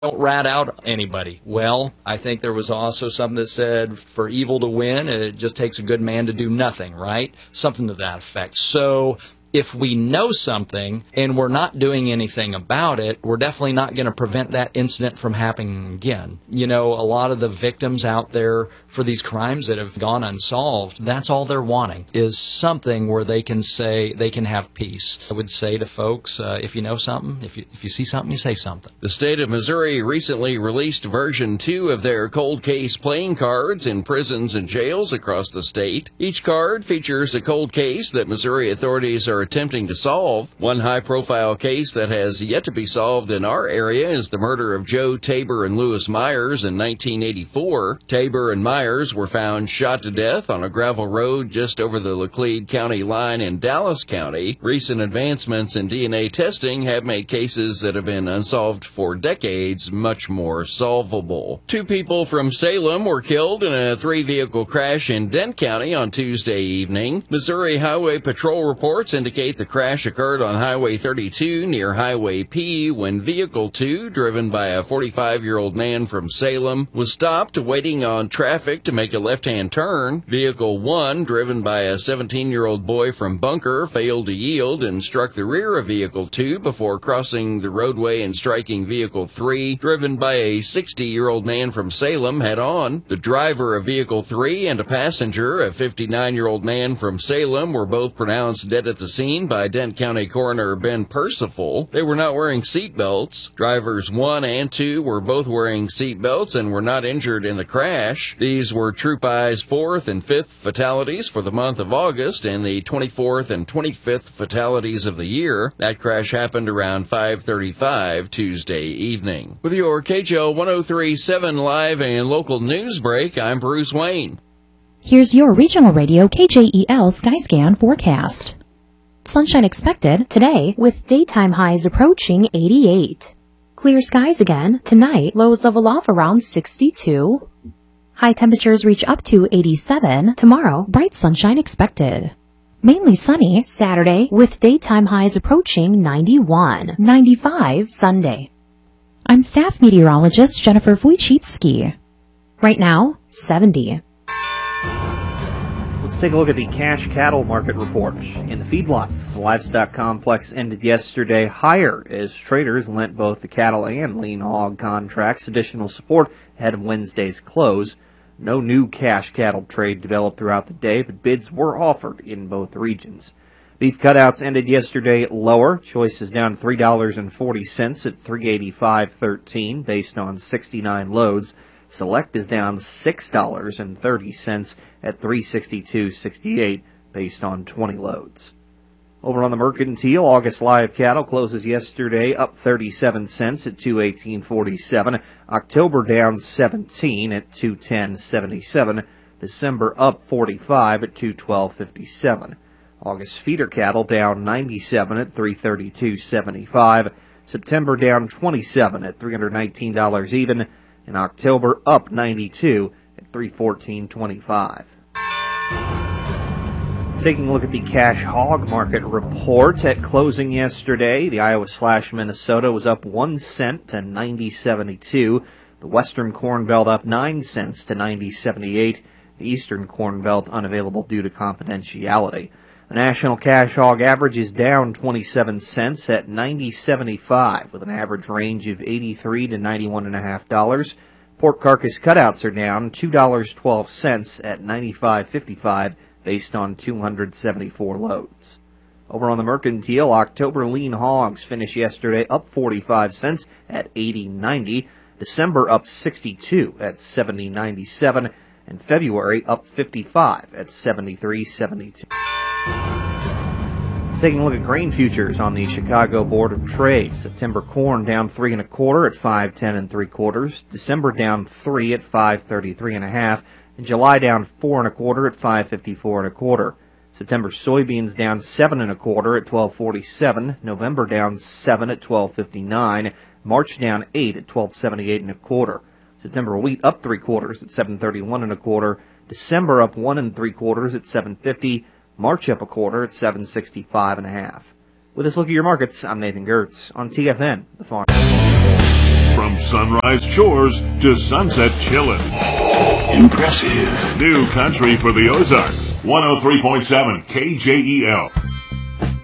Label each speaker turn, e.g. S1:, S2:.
S1: don't rat out anybody. Well, I think there was also something that said, for evil to win, it just takes a good man to do nothing, right? Something to that effect. So if we know something and we're not doing anything about it, we're definitely not going to prevent that incident from happening again. You know, a lot of the victims out there for these crimes that have gone unsolved, that's all they're wanting, is something where they can say, they can have peace. I would say to folks, if you know something, if you see something, you say something.
S2: The state of Missouri recently released version 2 of their cold case playing cards in prisons and jails across the state. Each card features a cold case that Missouri authorities are attempting to solve. One high-profile case that has yet to be solved in our area is the murder of Joe Tabor and Lewis Myers in 1984. Tabor and Myers were found shot to death on a gravel road just over the Laclede County line in Dallas County. Recent advancements in DNA testing have made cases that have been unsolved for decades much more solvable. 2 people from Salem were killed in a 3-vehicle crash in Dent County on Tuesday evening. Missouri Highway Patrol reports indicate the crash occurred on Highway 32 near Highway P when Vehicle 2, driven by a 45-year-old man from Salem, was stopped waiting on traffic to make a left-hand turn. Vehicle 1, driven by a 17-year-old boy from Bunker, failed to yield and struck the rear of Vehicle 2 before crossing the roadway and striking Vehicle 3, driven by a 60-year-old man from Salem, head-on. The driver of Vehicle 3 and a passenger, a 59-year-old man from Salem, were both pronounced dead at the scene by Dent County Coroner Ben Percival. They were not wearing seat belts. Drivers 1 and 2 were both wearing seat belts and were not injured in the crash. These were Troop I's 4th and 5th fatalities for the month of August and the 24th and 25th fatalities of the year. That crash happened around 5:35 Tuesday evening. With your KHL 103.7 live and local news break, I'm Bruce Wayne.
S3: Here's your regional radio KJEL Skyscan forecast. Sunshine expected today with daytime highs approaching 88. Clear skies again tonight, lows level off around 62. High temperatures reach up to 87. Tomorrow, bright sunshine expected. Mainly sunny Saturday with daytime highs approaching 91. 95 Sunday. I'm staff meteorologist Jennifer Wojcicki. Right now, 70.
S4: Let's take a look at the cash cattle market report. In the feedlots, the livestock complex ended yesterday higher as traders lent both the cattle and lean hog contracts additional support ahead of Wednesday's close. No new cash cattle trade developed throughout the day, but bids were offered in both regions. Beef cutouts ended yesterday lower. Choice is down $3.40 at $385.13 based on 69 loads. Select is down $6.30 at $362.68 based on 20 loads. Over on the Mercantile, August live cattle closes yesterday up 37 cents at $218.47. October down 17 at $210.77. December up 45 at $212.57. August feeder cattle down 97 at $332.75. September down 27 at $319 even. And October up 92 at $314.25. Taking a look at the cash hog market report at closing yesterday, the Iowa/Minnesota was up 1 cent to 90.72. The Western Corn Belt up 9 cents to 90.78. The Eastern Corn Belt unavailable due to confidentiality. The national cash hog average is down 27 cents at 90.75 with an average range of $83 to $91.50. Pork carcass cutouts are down $2.12 at 95.55 based on 274 loads. Over on the Mercantile, October lean hogs finished yesterday up 45 cents at 80.90. December up 62 at 70.97. And February up 55 at 73.72. Taking a look at grain futures on the Chicago Board of Trade. September corn down 3 1/4 at 5.10 3/4. December down 3 at 5.33 1/2. And July down 4 1/4 at 5.54 1/4. September soybeans down 7 1/4 at 12.47. November down 7 at 12.59. March down 8 at 12.78 1/4. September wheat up 3/4 at 7.31 1/4. December up 1 3/4 at 7.50. March up 1/4 at 7.65 1/2. With this look at your markets, I'm Nathan Gertz on TFN, the Farm.
S5: From sunrise chores to sunset chillin'.
S6: Impressive.
S5: New country for the Ozarks. 103.7 KJEL.